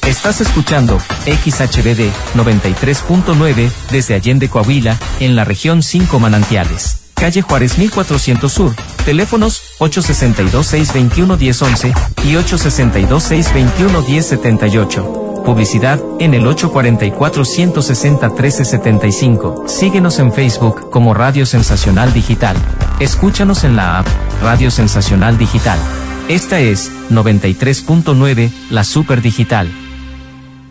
Estás escuchando XHBD 93.9 desde Allende, Coahuila, en la región 5 Manantiales. Calle Juárez 1400 Sur, teléfonos 862-621-1011 y 862-621-1078. Publicidad en el 844-160-1375. Síguenos en Facebook como Radio Sensacional Digital. Escúchanos en la app Radio Sensacional Digital. Esta es 93.9, la Super Digital.